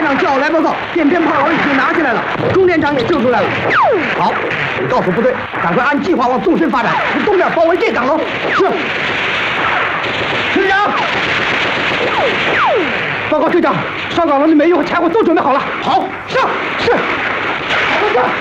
上叫来报告，电鞭炮我已经拿下来了，钟连长也救出来了。好，你告诉部队，赶快按计划往纵深发展，从东面包围这岗楼。是。师长，报告师长，上岗楼的煤油和柴火都准备好了。好，上是。